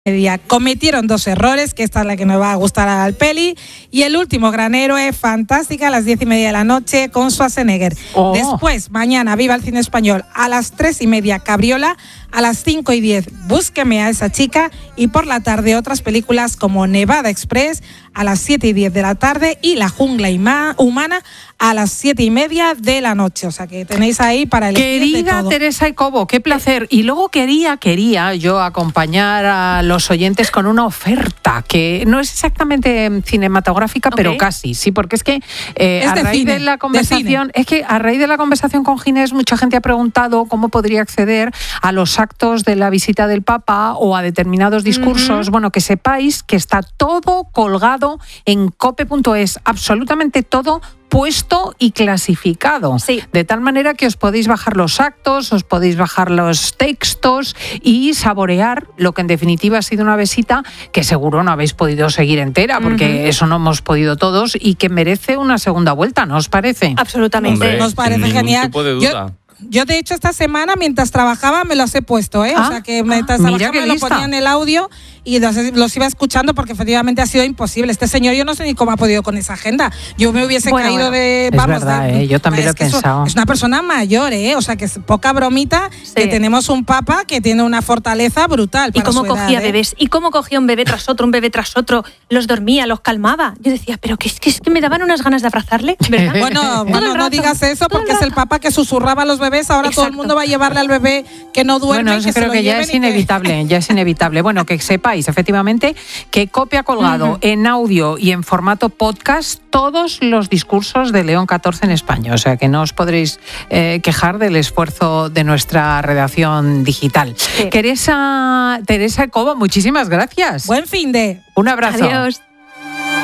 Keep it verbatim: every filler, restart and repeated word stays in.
Media. Cometieron dos errores, que esta es la que nos va a gustar al peli, y el último gran héroe, fantástica, a las diez y media de la noche con Schwarzenegger. Oh. Después, mañana, Viva el Cine Español, a las tres y media, Cabriola, a las cinco y diez, Búsqueme a esa chica, y por la tarde otras películas como Nevada Express, a las siete y diez de la tarde, y La Jungla Humana, a las siete y media de la noche. O sea que tenéis ahí para elegir. Querida de todo. Teresa y Cobo, qué placer. Y luego quería, quería yo acompañar a los oyentes con una oferta que no es exactamente cinematográfica, okay, pero casi, sí, porque es que eh, es a de raíz cine, de la conversación, de es que a raíz de la conversación con Ginés, mucha gente ha preguntado cómo podría acceder a los actos de la visita del Papa o a determinados discursos. Uh-huh. Bueno, que sepáis que está todo colgado en cope punto es, absolutamente todo puesto y clasificado, sí. De tal manera que os podéis bajar los actos, os podéis bajar los textos y saborear lo que en definitiva ha sido una visita que seguro no habéis podido seguir entera, porque uh-huh. eso no hemos podido todos y que merece una segunda vuelta, ¿no os parece? Absolutamente. Hombre, nos parece sin genial. Tipo de duda. Yo, Yo, de hecho, esta semana, mientras trabajaba, me los he puesto, ¿eh? Ah, o sea, que mientras ah, trabajaba me lo ponía en el audio y los, los iba escuchando porque efectivamente ha sido imposible. Este señor, yo no sé ni cómo ha podido con esa agenda. Yo me hubiese bueno, caído bueno. de... Es vamos, verdad, de, ¿eh? Yo también lo he pensado. Es una persona mayor, ¿eh? O sea, que es poca bromita, sí. Que tenemos un papa que tiene una fortaleza brutal para y cómo su cogía edad, bebés, ¿eh? y cómo cogía un bebé tras otro, un bebé tras otro, los dormía, los calmaba. Yo decía, pero que es que, es que me daban unas ganas de abrazarle, ¿verdad? Bueno, bueno no digas eso porque es el papa que susurraba a los bebés, ahora Exacto. todo el mundo va a llevarle al bebé que no duerme. Bueno, eso que creo se que ya es inevitable, que... ya es inevitable. Bueno, que sepáis efectivamente que Cope ha colgado uh-huh. en audio y en formato podcast todos los discursos de León catorce en España. O sea que no os podréis eh, quejar del esfuerzo de nuestra redacción digital. Sí. Teresa, Teresa Cobo, muchísimas gracias. Buen fin de. Un abrazo. Adiós.